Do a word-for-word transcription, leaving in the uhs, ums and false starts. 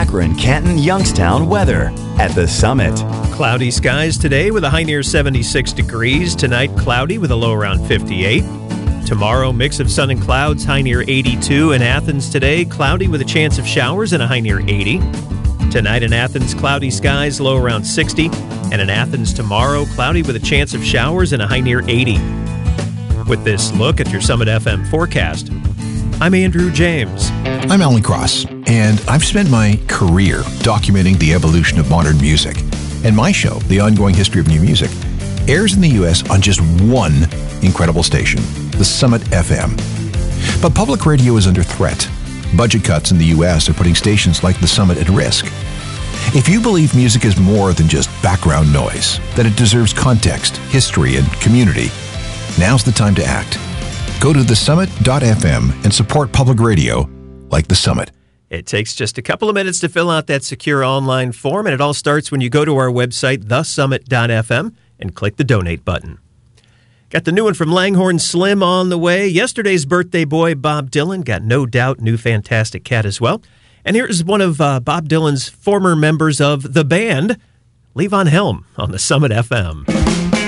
Akron, Canton, Youngstown weather at The Summit. Cloudy skies today with a high near seventy-six degrees. Tonight, cloudy with a low around fifty-eight. Tomorrow, mix of sun and clouds, high near eighty-two. In Athens today, cloudy with a chance of showers and a high near eighty. Tonight in Athens, cloudy skies, low around sixty. And in Athens tomorrow, cloudy with a chance of showers and a high near eighty. With this look at your Summit F M forecast, I'm Andrew James. I'm Alan Cross, and I've spent my career documenting the evolution of modern music. And my show, The Ongoing History of New Music, airs in the U S on just one incredible station, the Summit F M. But public radio is under threat. Budget cuts in the U S are putting stations like the Summit at risk. If you believe music is more than just background noise, that it deserves context, history, and community, now's the time to act. Go to the summit dot f m and support public radio like the Summit. It takes just a couple of minutes to fill out that secure online form, and it all starts when you go to our website, the summit dot f m, and click the donate button. Got the new one from Langhorne Slim on the way. Yesterday's birthday boy, Bob Dylan, got No Doubt, New Fantastic Cat as well. And here's one of uh, Bob Dylan's former members of the band, Levon Helm, on the Summit F M.